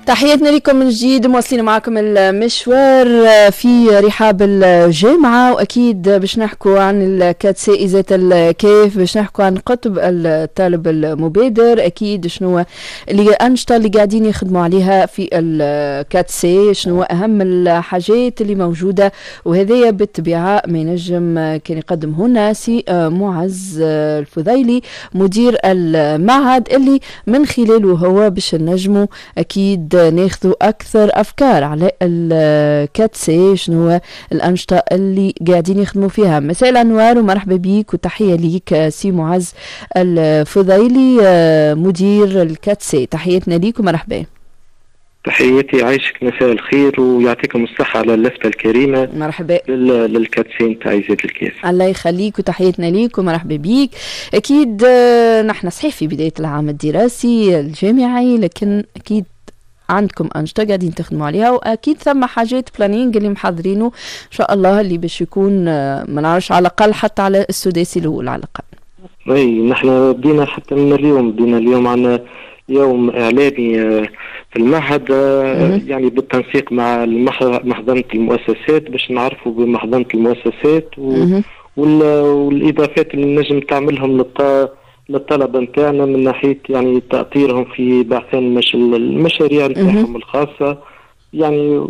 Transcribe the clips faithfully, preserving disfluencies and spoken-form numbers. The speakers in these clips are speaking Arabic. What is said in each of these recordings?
تحياتنا لكم من جديد، مواصلين معكم المشوار في رحاب الجامعة، وأكيد باش نحكوا عن الكاتسي ذات الكيف، باش نحكوا عن قطب الطالب المبادر، أكيد شنو اللي الأنشطة اللي قاعدين يخدموا عليها في الكاتسي، شنو أهم الحاجات اللي موجودة، وهذايا بالطبيعة ما ينجم كان يقدمه لنا سي معز الفضيلي مدير المعهد، اللي من خلاله هو باش نجموا أكيد ناخذوا أكثر أفكار على الكاتسي، شنو هو الأنشطة اللي قاعدين يخدموا فيها. مساء الأنوار ومرحبا بيك وتحية ليك سي معز الفضيلي مدير الكاتسي، تحياتنا ليك ومرحبا. تحياتي، عايشك مساء الخير ويعطيكم الصحة على اللفتة الكريمة. مرحبا للكاتسي نتاع زيت الكيف. الله يخليك وتحياتنا ليك ومرحبا بيك. أكيد نحن صحيح في بداية العام الدراسي الجامعي، لكن أكيد عندكم أنشطة قاعدين تخدموا عليها، وأكيد ثم حاجات بلانينج اللي محضرينه إن شاء الله، اللي باش يكون ما نعرفش على الأقل حتى على السداسي الأول على الأقل. أي نحن بدينا حتى من اليوم، بدينا اليوم عنا يوم إعلامي في المعهد، يعني بالتنسيق مع محضنة المؤسسات باش نعرفوا بمحضنة المؤسسات والإضافات اللي نجم تعملهم للطلبة نتاعنا من ناحية يعني تأطيرهم في بحثان المشاريع نتاعهم الخاصة، يعني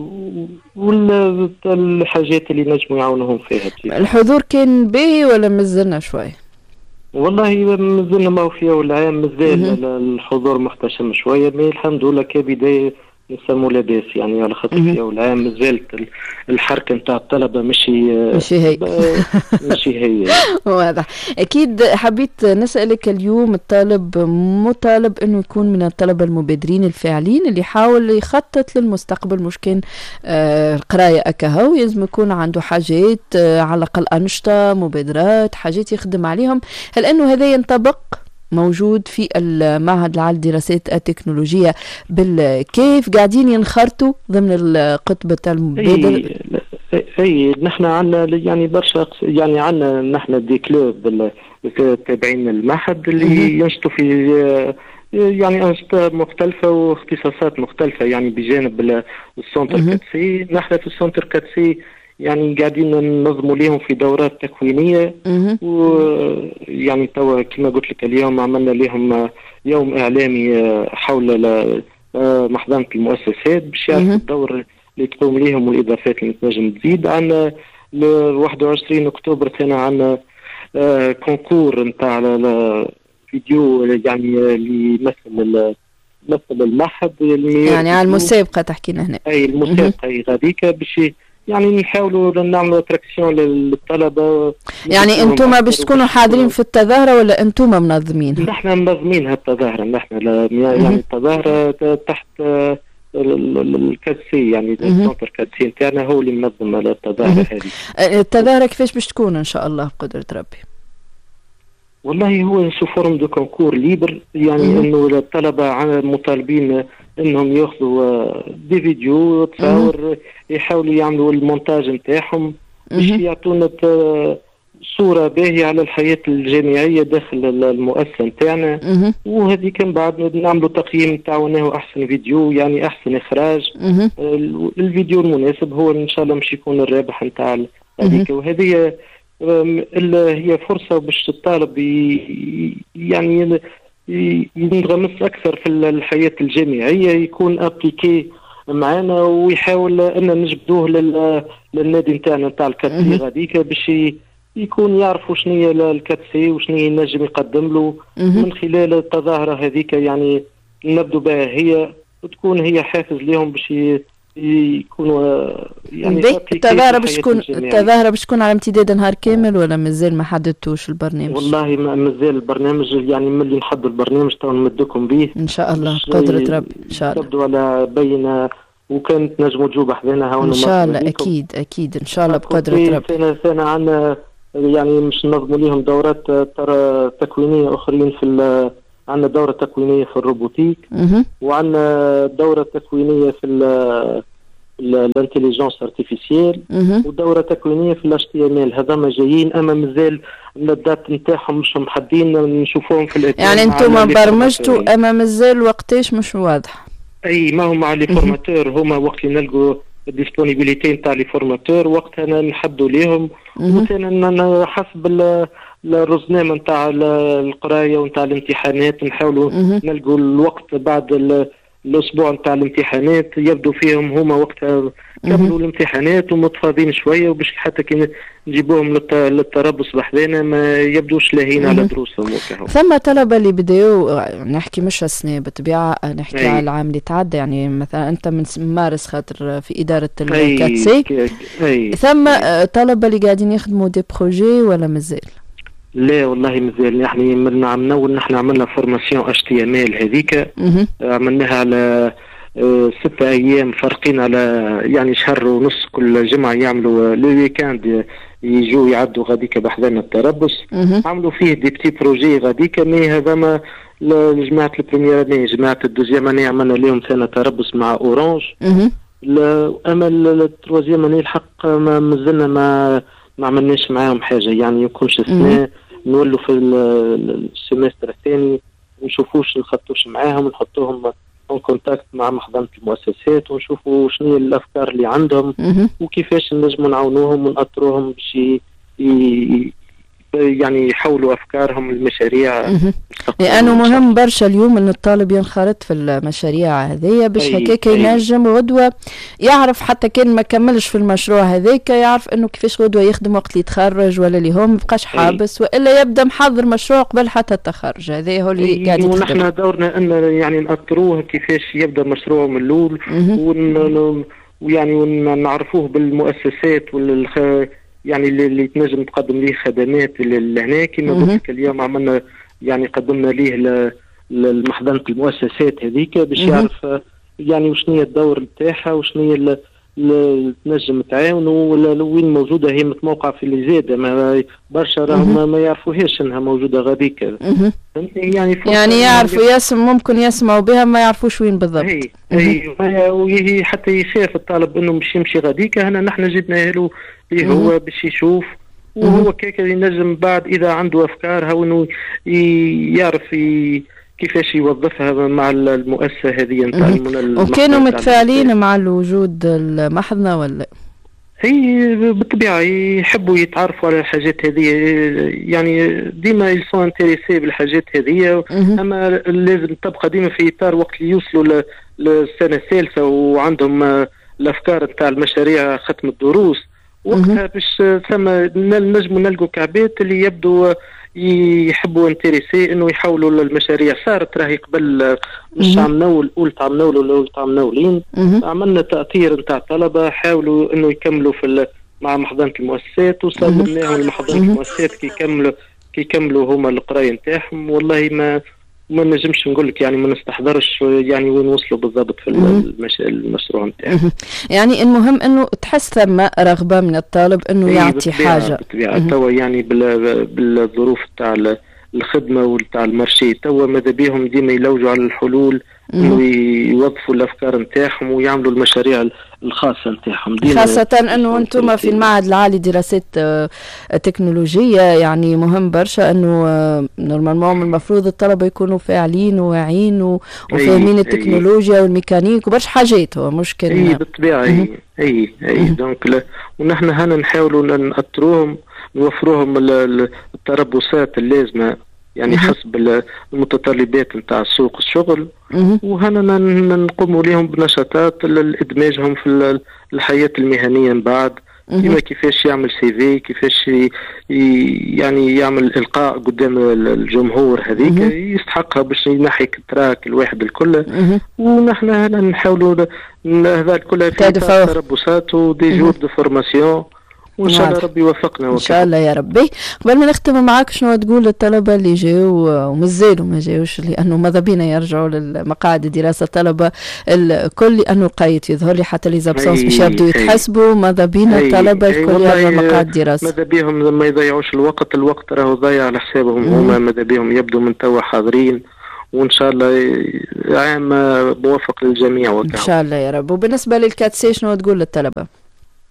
والحاجات اللي نجموا يعاونهم فيها. الحضور كان باهي ولا مازلنا شوي؟ والله مازلنا ما هو في أول عام، مازال الحضور محتشم شوية، ما الحمد لله كبداية نسموا لاباس، يعني على خاطر في أول عام مازالت الحركة نتاع الطلبة مشي مشي هي مشي هي واضح. أكيد حبيت نسألك اليوم، الطالب مطالب إنه يكون من الطلبة المبادرين الفاعلين اللي يحاول يخطط للمستقبل، مش كان آه قراية أكهو، لازم يكون عنده حاجات آه على الأقل أنشطة مبادرات حاجات يخدم عليهم. هل إنه هذا ينطبق موجود في المعهد العالي للدراسات التكنولوجية بالكيف؟ قاعدين ينخرطوا ضمن القطب تاع المبادر؟ اي, أي نحن عندنا يعني برشا، يعني عندنا نحن دي كلوب تابعين المعهد اللي ينشطوا في يعني أنشطة مختلفة واختصاصات مختلفة، يعني بجانب السونتر كاتسي. نحن في السونتر كاتسي يعني قاعدين ننظموا لهم في دورات تكوينية، ويعني توا كما قلت لك اليوم عملنا لهم يوم إعلامي حول محضنة المؤسسات باش يعرفوا الدور اللي تقوم لهم والإضافات اللي تنجم تزيد. عندنا ل واحد وعشرين أكتوبر كان عندنا كونكور نتاع فيديو يعني اللي يمثل مثل المعهد، يعني على المسابقة تحكينا هنا. أي المسابقة غاديك باش يعني نحاولوا نعملوا اتراكسيون للطلبه. يعني انتم باش تكونوا حاضرين في التظاهره ولا انتم منظمين؟ نحن منظمين هالتظاهره، نحن يعني التظاهره تحت الكاتسي، يعني السونتر كاتسي نتاعنا هو اللي منظم التظاهره هذه. التظاهره كيفاش باش تكون ان شاء الله بقدره ربي؟ والله هو سو فورم دو كونكور ليبر، يعني انه الطلبه مطالبين انهم ياخذوا دي فيديو تصاور يحاولوا يعملوا المونتاج نتاعهم باش يعطونا صوره باهيه على الحياه الجامعيه داخل المؤسسه نتاعنا، وهذيك من بعد نعملوا تقييم نتاعو احسن فيديو، يعني احسن اخراج. الفيديو المناسب هو ان شاء الله مش يكون الرابح نتاع هذيك، وهذه هي فرصه باش الطالب يعني ينغمس اكثر في الحياه الجامعيه، يكون ابليكي معنا ويحاول ان نجبدوه للنادي نتاعنا نتاع الكاتسي غاديك باش يكون يعرفوا شنو هي الكاتسي وشنو ينجم يقدم له من خلال التظاهره هذيك. يعني نبدو بها هي وتكون هي حافز لهم باش يكونوا يعني التظاهره باش تكون التظاهره باش تكون على امتداد نهار كامل ولا مازال ما حددتوش البرنامج؟ والله ما مازال البرنامج، يعني ملي نحضر البرنامج تو نمدكم به ان شاء الله بقدره ربي ان شاء الله. تبدو على بينه وكانت نجموا تجوا بحذنا هون ان شاء الله. اكيد اكيد ان شاء الله بقدره ربي. سنه سنه عندنا يعني مش ننظموا لهم دورات ترى تكوينيه اخرين، في عندنا دوره تكوينيه في الروبوتيك، وعندنا دوره تكوينيه في الانتليجنس ارتيفيسيال، ودوره تكوينيه في الاتش تي ام ال. هذاما جايين، اما مازال الدات نتاعهم مش محددين، نشوفوهم في الاتنين. يعني انتم برمجتوا اما مازال وقتاش مش واضح؟ اي ما هم مع لي فورماتور هما وقت اللي نلقوا الديسبونيبيليتي نتاع لي فورماتور وقتها نحدوا ليهم، وثاني حسب الرزنامه نتاع القرايه ونتاع الامتحانات نحاولوا نلقوا الوقت بعد الاسبوع نتاع الامتحانات يبدو فيهم هما وقتها كملوا الامتحانات ومتفاضين شويه، وباش حتى كي نجيبوهم للتربص بحذانا ما يبدوش لاهين على دروسهم وكهو. ثم طلبه اللي بداوا نحكي مش السنه بالطبيعه، نحكي على العام اللي تعدى، يعني مثلا انت من مارس خاطر في اداره الكاتسي، ثم طلبه اللي قاعدين يخدموا دي بروجي ولا مازال؟ لا والله مازال، يعني من عام نول نحن عملنا فورماسيون اتش تي ام ال هذيك عملناها على أه ستة ايام فارقين على يعني شهر ونص، كل جمعه يعملوا لو ويكاند يجوا يعدوا غاديك بحذانا التربص، عملوا فيه دي بتي بروجي غاديك، مي هذا ما لجماعه البريمير اني جماعه الدوزيام اني عملنا لهم سنه تربص مع اورانج، اما التروازيام اني الحق ما مازلنا ما ما عملناش معاهم حاجه، يعني يكونش السنه نولوا في السيمستر الثاني نشوفوش نخطوش معاهم نحطوهم اون كونتاكت مع محضنة المؤسسات ونشوفوا شنو الافكار اللي عندهم وكيفاش نجموا نعاونوهم ونأطروهم باش يعني يحولوا افكارهم المشاريع، لانه مهم برشا اليوم ان الطالب ينخرط في المشاريع هذيا باش هكاك ينجم غدوه يعرف حتى كان ما كملش في المشروع هذاك يعرف انه كيفاش غدوه يخدم وقت اللي يتخرج ولا اللي هو ما بقاش حابس والا يبدا محضر مشروع قبل حتى التخرج. هذا هو اللي قاعد يتخدم. ونحن دورنا ان يعني نأطروه كيفاش يبدا مشروعه من الاول ويعني ونعرفوه بالمؤسسات والخ يعني اللي تنجم تقدم ليه خدمات لهنا كما قلت لك اليوم عملنا يعني قدمنا ليه لمحضنة المؤسسات هذيك باش يعرف يعني وشنو هي الدور نتاعها وشنو هي اللي تنجم تعاون وين موجوده هي متموقعه في اللي زاده ما برشا راهم ما يعرفوهاش انها موجوده غاديك، يعني يعني يعرفوا يسم ممكن يسمعوا بها ما يعرفوش وين بالضبط. اي اي وهي حتى يخاف الطالب انه مش يمشي غاديك، هنا نحن جبنا له اللي هو باش يشوف وهو كيك ينجم بعد اذا عنده افكار هو انه يعرف كيفاش يوظفها مع المؤسسه هذه نتاع. وكانوا متفاعلين مع الوجود المحضنه ولا؟ هي بالطبيعه يحبوا يتعرفوا على الحاجات هذه، يعني ديما يسون انتريسي بالحاجات هذه، اما لازم تبقى ديما في اطار وقت اللي يوصلوا للسنه الثالثه وعندهم الافكار نتاع المشاريع ختم الدروس وقتها باش ثم نجموا نلقوا كعبات اللي يبدو يحبوا انتريسي انه يحولوا للمشاريع. صارت راهي قبل مش عام نول اول عام نول ولا اول عام نولين عملنا تأطير نتاع طلبه حاولوا انه يكملوا في مع محضنة المؤسسات وسلمناهم لمحضنة المؤسسات كي يكملوا كي يكملوا هما القرايه نتاعهم. والله ما ما نجمش نقول لك يعني ما نستحضرش يعني وين وصلوا بالضبط في المش... المشروع نتاعهم. يعني المهم انه تحس ثم رغبه من الطالب انه إيه يعطي حاجه بالطبيعه توا يعني بال... بالظروف تاع الخدمه وتاع المارشي توا ماذا بيهم ديما يلوجوا على الحلول انه يوظفوا الافكار نتاعهم ويعملوا المشاريع الخاصه نتاعهم، خاصه انه انتم في المعهد العالي دراسات تكنولوجيه يعني مهم برشا انه نورمالمون المفروض الطلبه يكونوا فاعلين وواعيين وفاهمين التكنولوجيا والميكانيك وبرشا حاجات. هو مشكل اي بالطبيعه اي اي اي دونك ونحن هنا نحاولوا نأطروهم نوفروهم التربصات اللازمه يعني حسب المتطلبات نتاع سوق الشغل، وهنا نقوموا لهم بنشاطات لادماجهم في الحياه المهنيه من بعد، كما كيفاش يعمل سي في كيفاش يعني يعمل القاء قدام الجمهور هذيك يستحقها باش ينحي التراك الواحد الكل. ونحن هنا نحاولوا هذا الكل في تربصات ودي جور دو فورماسيون وان شاء الله ربي يوفقنا ان شاء الله يا ربي. قبل ما نختم معاك شنو تقول للطلبه اللي جاوا ومازالوا ما جاوش لانه ماذا بينا يرجعوا للمقاعد الدراسه الطلبه الكل لانه قايت يظهر لي حتى لي زابسونس باش يبدوا يتحسبوا ماذا بينا الطلبه الكل يرجعوا لمقاعد الدراسه. ماذا بيهم ما يضيعوش الوقت، الوقت راهو ضايع على حسابهم هما، ماذا بيهم يبدوا من توا حاضرين وان شاء الله عام موفق للجميع وكا. ان شاء الله يا رب. وبالنسبه للكاتسي شنو تقول للطلبه؟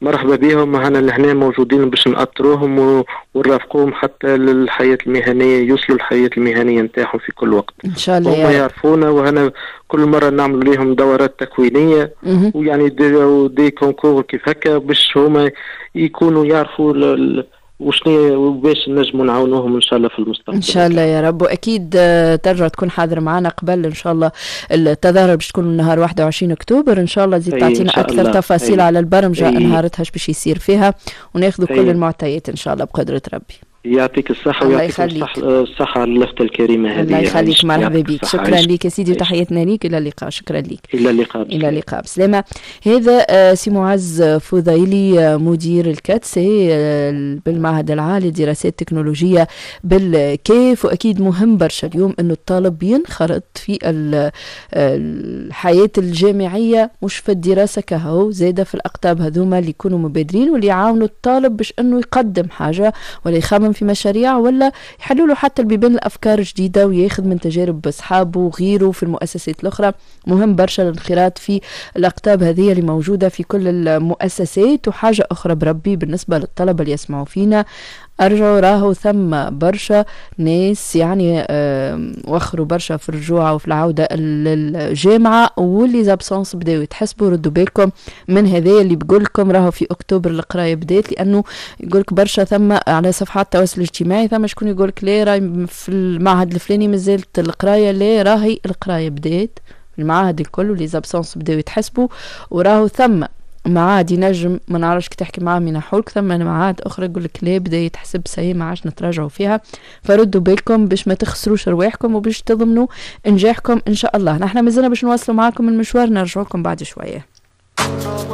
مرحبا بهم. هنا لهنا موجودين باش نأطروهم ونرافقوهم حتى للحياة المهنية، يوصلوا الحياة المهنية نتاعهم في كل وقت ان شاء الله. هم يعرفونا، وهنا كل مرة نعمل لهم دورات تكوينية مه. ويعني دي, دي كونكور كيف هكا باش هما يكونوا يعرفوا وشنو وباش نجموا نعاونوهم ان شاء الله في المستقبل ان شاء الله يا رب. واكيد ترجع تكون حاضر معنا قبل ان شاء الله التظاهره باش تكون نهار واحد وعشرين اكتوبر ان شاء الله. زيد تعطينا اكثر تفاصيل أي. على البرمجه نهارتها باش بيصير فيها، وناخذوا كل المعطيات ان شاء الله بقدره ربي. يعطيك الصحة ويعطيك الصحة على اللفتة الكريمة هذه. الله يخليك، مرحبا بك، شكرا لك يا سيدي وتحياتنا ليك. إلى اللقاء. شكرا لك. إلى اللقاء. إلى اللقاء بسلامة. هذا سي معز فضيلي مدير الكاتسي بالمعهد العالي لدراسات تكنولوجية بالكيف. وأكيد مهم برشا اليوم أنه الطالب ينخرط في الحياة الجامعية، مش في الدراسة كهو، زادة في الأقطاب هذوما اللي يكونوا مبادرين واللي يعاونوا الطالب باش أنه يقدم حاجة ولا يخمم في مشاريع ولا يحلوا له حتى البيبان الافكار جديده وياخذ من تجارب اصحابه وغيره في المؤسسات الاخرى. مهم برشا الانخراط في الاقطاب هذه اللي موجوده في كل المؤسسات. وحاجه اخرى بربي بالنسبه للطلبه اللي يسمعوا فينا، أرجعوا راهو ثم برشا ناس يعني وخروا برشا في الرجوع وفي العودة للجامعة، واللي زابسونس بداوا يتحسبوا. ردوا بالكم من هذا اللي بقول لكم راهو في أكتوبر القراية بدات، لأنه يقولك برشا ثم على صفحات التواصل الاجتماعي ثم شكون يقولك لا راهي في المعهد الفلاني مازالت القراية، لا راهي القراية بدات في المعاهد الكل، واللي زابسونس بداوا يتحسبوا. وراهو ثم معاد ينجم ما نعرفش كي تحكي معاهم ينحولك، ثم معاد اخرى يقول لك لا بدا يتحسب سي ما عادش نتراجعوا فيها. فردوا بالكم باش ما تخسروش رواحكم وباش تضمنوا انجاحكم ان شاء الله. نحن مازلنا باش نواصلوا معاكم المشوار، نرجعوا لكم بعد شويه.